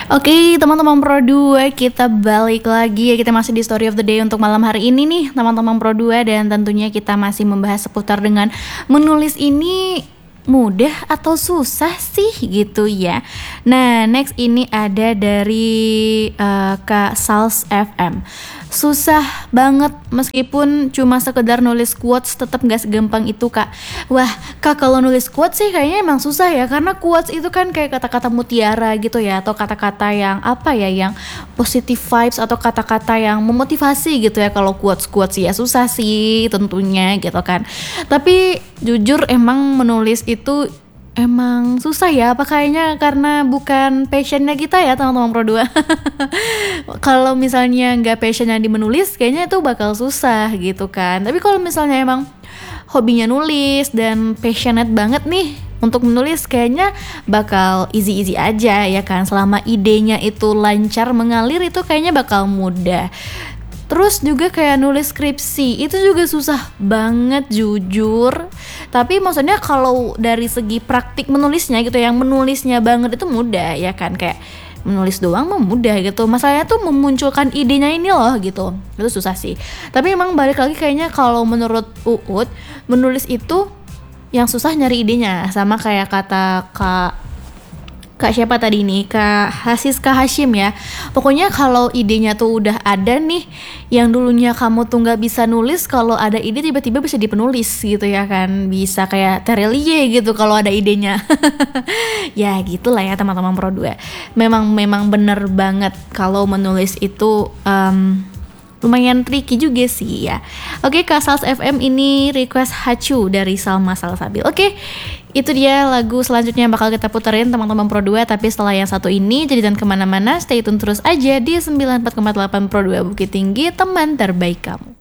Oke, teman-teman Pro 2, kita balik lagi ya. Kita masih di Story of the Day untuk malam hari ini nih, teman-teman Pro 2. Dan tentunya kita masih membahas seputar dengan menulis ini mudah atau susah sih gitu ya. Nah, next ini ada dari Kak Sals FM. Susah banget meskipun cuma sekedar nulis quotes, tetap gak segampang itu Kak. Wah Kak, kalau nulis quotes sih kayaknya emang susah ya, karena quotes itu kan kayak kata-kata mutiara gitu ya, atau kata-kata yang apa ya, yang positive vibes atau kata-kata yang memotivasi gitu ya. Kalau quotes ya susah sih tentunya gitu kan. Tapi jujur emang menulis itu emang susah ya, apa kayaknya karena bukan passionnya kita ya teman-teman Pro 2. Kalau misalnya nggak passionnya di menulis, kayaknya itu bakal susah gitu kan. Tapi kalau misalnya emang hobinya nulis dan passionate banget nih untuk menulis, kayaknya bakal easy aja ya kan. Selama idenya itu lancar mengalir, itu kayaknya bakal mudah. Terus juga kayak nulis skripsi, itu juga susah banget jujur. Tapi maksudnya kalau dari segi praktik menulisnya gitu, yang menulisnya banget itu mudah ya kan. Kayak menulis doang mah mudah gitu. Masalahnya tuh memunculkan idenya ini loh gitu, itu susah sih. Tapi emang balik lagi kayaknya kalau menurut Uut, menulis itu yang susah nyari idenya. Sama kayak kata Kak siapa tadi nih, Kak Hashim ya. Pokoknya kalau idenya tuh udah ada nih, yang dulunya kamu tuh gak bisa nulis, kalau ada ide tiba-tiba bisa dipenulis gitu ya kan. Bisa kayak Terelie gitu kalau ada idenya. Ya gitulah ya teman-teman Pro 2. Memang bener banget kalau menulis itu lumayan tricky juga sih ya. Oke, Kak Sals FM ini request Hacu dari Salma Salsabil. Oke, itu dia lagu selanjutnya yang bakal kita puterin teman-teman Pro 2. Tapi setelah yang satu ini, jadi jangan kemana-mana, stay tune terus aja di 94,8 Pro 2 Bukit Tinggi, teman terbaik kamu.